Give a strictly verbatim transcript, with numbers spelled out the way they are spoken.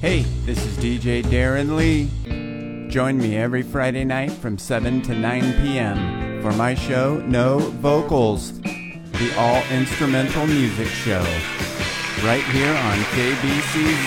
Hey, this is D J Darren Lee. Join me every Friday night from seven to nine p.m. for my show, No Vocals, the all-instrumental music show, right here on K B C